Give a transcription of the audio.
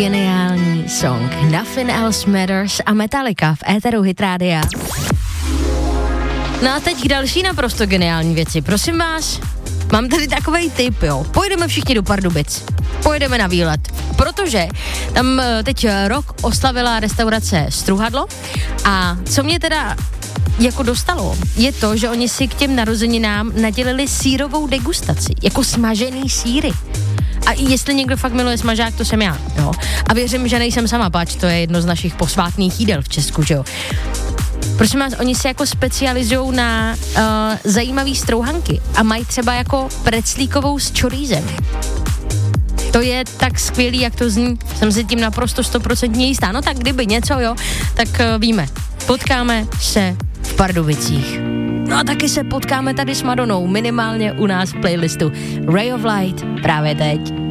geniální song Nothing Else Matters a Metallica v éteru Hit Rádia. No a teď k další naprosto geniální věci. Prosím vás, mám tady takovej tip, jo. Pojedeme všichni do Pardubic. Pojedeme na výlet. Protože tam teď rok oslavila restaurace Struhadlo a co mě teda jako dostalo, je to, že oni si k těm narozeninám nadělili sýrovou degustaci, jako smažený sýry. A jestli někdo fakt miluje smažák, to jsem já, jo. A věřím, že nejsem sama, páč, to je jedno z našich posvátných jídel v Česku, že jo. Prosím vás, oni se jako specializujou na zajímavý strouhanky a mají třeba jako preclíkovou s čorízem. To je tak skvělý, jak to zní, jsem si tím naprosto 100% jistá. No tak kdyby něco, jo, tak víme, potkáme se v Pardubicích. No a taky se potkáme tady s Madonou, minimálně u nás v playlistu Ray of Light právě teď.